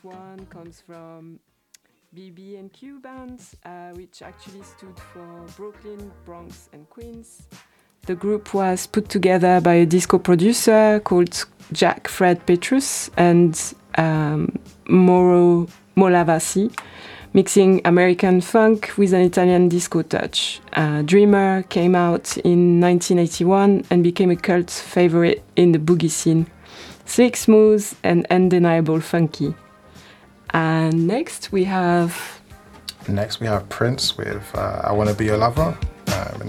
One comes from BB&Q bands, which actually stood for Brooklyn, Bronx, and Queens. The group was put together by a disco producer called Jack Fred Petrus and Mauro Molavasi, mixing American funk with an Italian disco touch. Dreamer came out in 1981 and became a cult favorite in the boogie scene. Slick, smooth, and undeniable funky. And next we have Prince with I Wanna Be Your Lover in